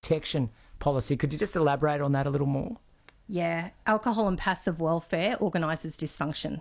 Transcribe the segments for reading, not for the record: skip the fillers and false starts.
protection policy. Could you just elaborate on that a little more? Yeah, alcohol and passive welfare organises dysfunction.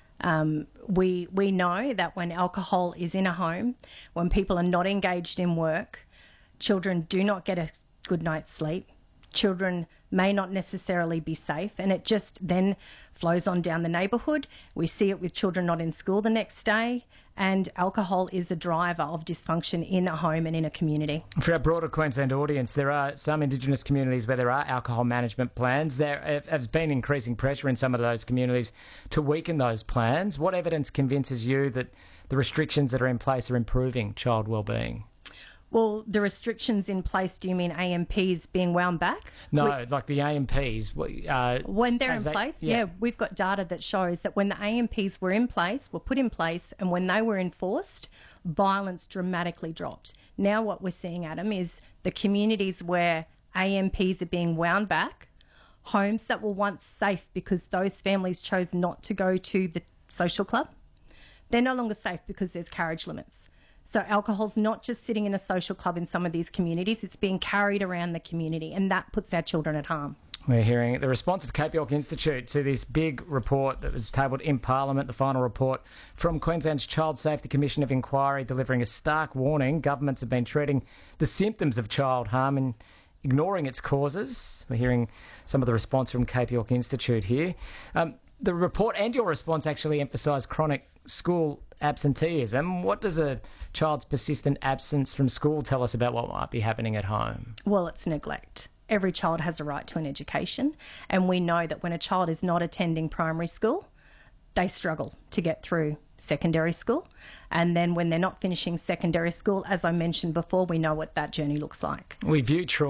We know that when alcohol is in a home, when people are not engaged in work, children do not get a good night's sleep. Children may not necessarily be safe, and it just then flows on down the neighbourhood. We see it with children not in school the next day, and alcohol is a driver of dysfunction in a home and in a community. For our broader Queensland audience, there are some Indigenous communities where there are alcohol management plans. There has been increasing pressure in some of those communities to weaken those plans. What evidence convinces you that the restrictions that are in place are improving child wellbeing? Well, the restrictions in place, do you mean AMPs being wound back? No, like the AMPs. When they're in place, yeah, we've got data that shows that when the AMPs were put in place, and when they were enforced, violence dramatically dropped. Now what we're seeing, Adam, is the communities where AMPs are being wound back, homes that were once safe because those families chose not to go to the social club, they're no longer safe because there's carriage limits. So alcohol's not just sitting in a social club in some of these communities, it's being carried around the community, and that puts our children at harm. We're hearing the response of Cape York Institute to this big report that was tabled in Parliament, the final report from Queensland's Child Safety Commission of Inquiry, delivering a stark warning. Governments have been treating the symptoms of child harm and ignoring its causes. We're hearing some of the response from Cape York Institute here. The report and your response actually emphasise chronic school absenteeism. What does a child's persistent absence from school tell us about what might be happening at home? Well, it's neglect. Every child has a right to an education, and we know that when a child is not attending primary school, they struggle to get through secondary school. And then when they're not finishing secondary school, as I mentioned before, we know what that journey looks like. We view trauma